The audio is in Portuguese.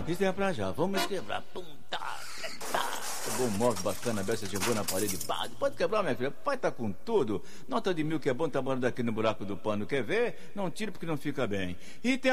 Isso é pra já. Vamos quebrar. Pum, tá, tá. Bom móvel bacana, Bessa chegou na parede. Pá, pode quebrar, minha filha. Pai tá com tudo. Nota de 1.000 que é bom, tá morando aqui no buraco do pano. Quer ver? Não tire porque não fica bem. E tem